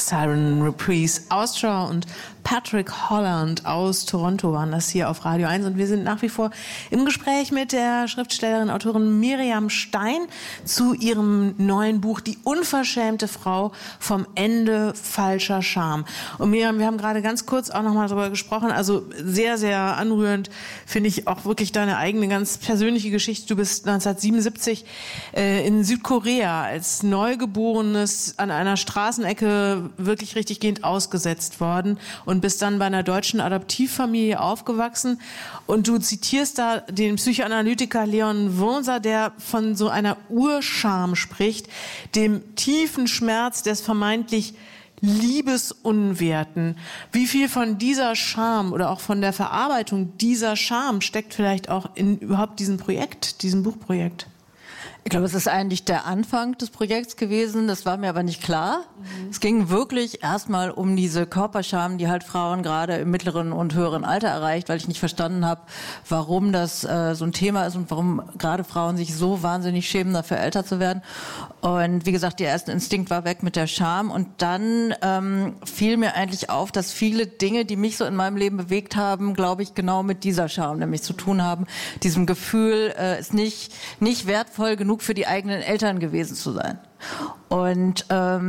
Siren Reprise Austria und Patrick Holland aus Toronto waren das hier auf Radio 1 und wir sind nach wie vor im Gespräch mit der Schriftstellerin, Autorin Miriam Stein zu ihrem neuen Buch Die unverschämte Frau, vom Ende falscher Scham. Und Miriam, wir haben gerade ganz kurz auch nochmal darüber gesprochen, also sehr, sehr anrührend finde ich auch wirklich deine eigene ganz persönliche Geschichte. Du bist 1977 in Südkorea als Neugeborenes an einer Straßenecke wirklich richtig gehend ausgesetzt worden und bist dann bei einer deutschen Adoptivfamilie aufgewachsen. Und du zitierst da den Psychoanalytiker Leon Wurmser, der von so einer Urscham spricht, dem tiefen Schmerz des vermeintlich Liebesunwerten. Wie viel von dieser Scham oder auch von der Verarbeitung dieser Scham steckt vielleicht auch in überhaupt diesem Buchprojekt? Ich glaube, es ist eigentlich der Anfang des Projekts gewesen. Das war mir aber nicht klar. Es ging wirklich erstmal um diese Körperscham, die halt Frauen gerade im mittleren und höheren Alter erreicht, weil ich nicht verstanden habe, warum das so ein Thema ist und warum gerade Frauen sich so wahnsinnig schämen, dafür älter zu werden. Und wie gesagt, der erste Instinkt war weg mit der Scham. Und dann fiel mir eigentlich auf, dass viele Dinge, die mich so in meinem Leben bewegt haben, glaube ich, genau mit dieser Scham nämlich zu tun haben. Diesem Gefühl, ist nicht wertvoll genug für die eigenen Eltern gewesen zu sein. Und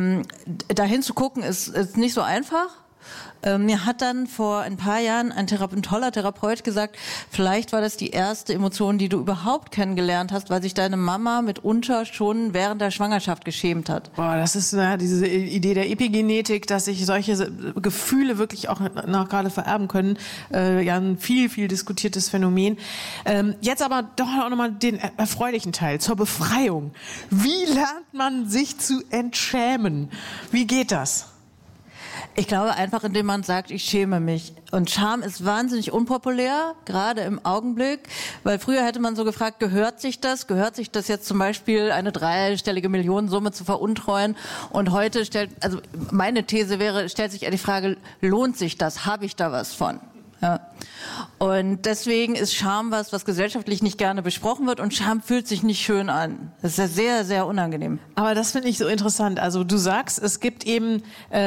dahin zu gucken, ist nicht so einfach. Mir hat dann vor ein paar Jahren ein toller Therapeut gesagt, vielleicht war das die erste Emotion, die du überhaupt kennengelernt hast, weil sich deine Mama mitunter schon während der Schwangerschaft geschämt hat. Boah, das ist diese Idee der Epigenetik, dass sich solche Gefühle wirklich auch noch gerade vererben können. Ja, ein viel, viel diskutiertes Phänomen. Jetzt aber doch auch nochmal den erfreulichen Teil, zur Befreiung. Wie lernt man sich zu entschämen? Wie geht das? Ich glaube einfach, indem man sagt, ich schäme mich. Und Scham ist wahnsinnig unpopulär, gerade im Augenblick, weil früher hätte man so gefragt, gehört sich das jetzt zum Beispiel eine dreistellige Millionensumme zu veruntreuen? Und heute meine These stellt sich eher die Frage, lohnt sich das? Habe ich da was von? Ja. Und deswegen ist Scham was gesellschaftlich nicht gerne besprochen wird und Scham fühlt sich nicht schön an. Das ist ja sehr, sehr unangenehm. Aber das finde ich so interessant. Also du sagst, es gibt eben,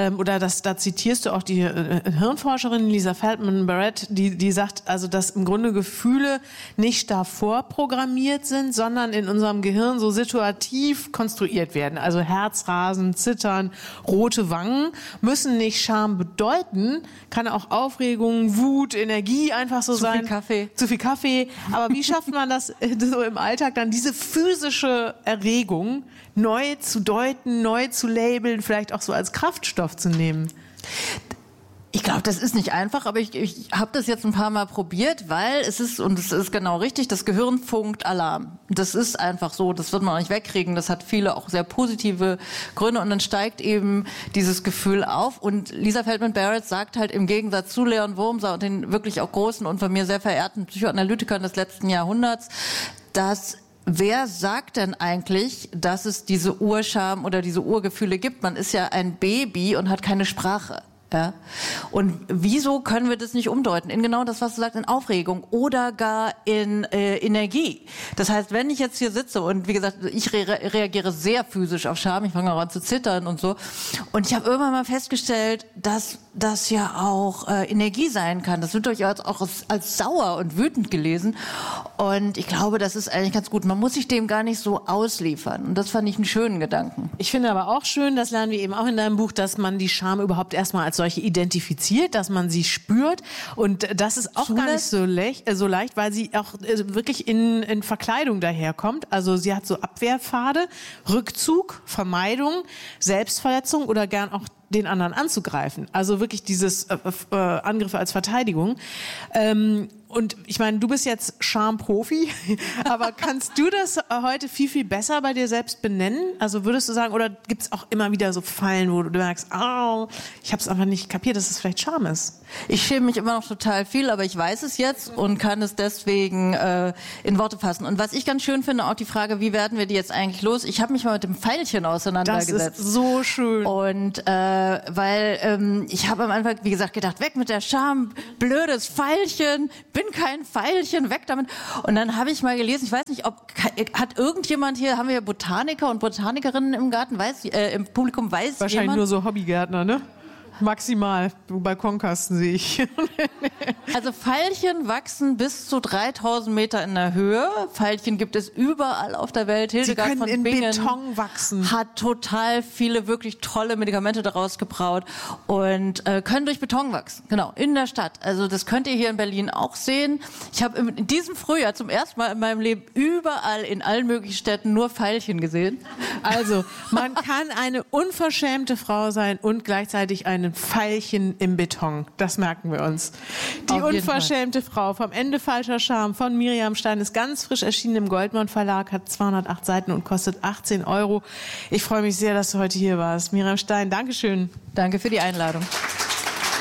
da zitierst du auch die Hirnforscherin Lisa Feldman Barrett, die sagt, also dass im Grunde Gefühle nicht davor programmiert sind, sondern in unserem Gehirn so situativ konstruiert werden. Also Herzrasen, Zittern, rote Wangen müssen nicht Scham bedeuten, kann auch Aufregung, Wut, Energie einfach so sein. Zu viel Kaffee. Aber wie schafft man das so im Alltag dann, diese physische Erregung neu zu deuten, neu zu labeln, vielleicht auch so als Kraftstoff zu nehmen? Ich glaube, das ist nicht einfach, aber ich habe das jetzt ein paar Mal probiert, weil es ist genau richtig, das Gehirn funkt Alarm. Das ist einfach so, das wird man auch nicht wegkriegen, das hat viele auch sehr positive Gründe und dann steigt eben dieses Gefühl auf und Lisa Feldman Barrett sagt halt im Gegensatz zu Leon Wurmser und den wirklich auch großen und von mir sehr verehrten Psychoanalytikern des letzten Jahrhunderts, dass wer sagt denn eigentlich, dass es diese Urscham oder diese Urgefühle gibt? Man ist ja ein Baby und hat keine Sprache. Ja. Und wieso können wir das nicht umdeuten in genau das, was du sagst, in Aufregung oder gar in Energie? Das heißt, wenn ich jetzt hier sitze und wie gesagt, ich reagiere sehr physisch auf Scham, ich fange auch an zu zittern und so. Und ich habe irgendwann mal festgestellt, dass das ja auch Energie sein kann. Das wird euch auch als sauer und wütend gelesen. Und ich glaube, das ist eigentlich ganz gut. Man muss sich dem gar nicht so ausliefern. Und das fand ich einen schönen Gedanken. Ich finde aber auch schön, das lernen wir eben auch in deinem Buch, dass man die Scham überhaupt erstmal als solche identifiziert, dass man sie spürt. Und das ist auch gar nicht so leicht, weil sie auch wirklich in Verkleidung daherkommt. Also sie hat so Abwehrpfade, Rückzug, Vermeidung, Selbstverletzung oder gern auch den anderen anzugreifen. Also wirklich dieses Angriffe als Verteidigung. Und ich meine, du bist jetzt Charme-Profi, aber kannst du das heute viel, viel besser bei dir selbst benennen? Also würdest du sagen, oder gibt es auch immer wieder so Fallen, wo du merkst, ich habe es einfach nicht kapiert, dass es vielleicht Charme ist? Ich schäme mich immer noch total viel, aber ich weiß es jetzt und kann es deswegen in Worte fassen. Und was ich ganz schön finde, auch die Frage, wie werden wir die jetzt eigentlich los? Ich habe mich mal mit dem Pfeilchen auseinandergesetzt. Das ist so schön. Und weil ich habe am Anfang, wie gesagt, gedacht, weg mit der Scham, blödes Pfeilchen, bin bin kein Veilchen, weg damit. Und dann habe ich mal gelesen, ich weiß nicht, hat irgendjemand hier, haben wir Botaniker und Botanikerinnen im Garten, im Publikum, weiß wahrscheinlich jemand? nur so Hobbygärtner, ne? Maximal, Balkonkasten sehe ich. Also Veilchen wachsen bis zu 3000 Meter in der Höhe. Veilchen gibt es überall auf der Welt. Hildegard Sie können von in Bingen Beton wachsen. hat total viele wirklich tolle Medikamente daraus gebraut und können durch Beton wachsen. Genau, in der Stadt. Also das könnt ihr hier in Berlin auch sehen. Ich habe in diesem Frühjahr zum ersten Mal in meinem Leben überall in allen möglichen Städten nur Veilchen gesehen. Also, man kann eine unverschämte Frau sein und gleichzeitig ein Veilchen im Beton. Das merken wir uns. Die unverschämte Frau vom Ende falscher Charme von Miriam Stein ist ganz frisch erschienen im Goldmond Verlag, hat 208 Seiten und kostet 18 €. Ich freue mich sehr, dass du heute hier warst. Miriam Stein, Dankeschön. Danke für die Einladung.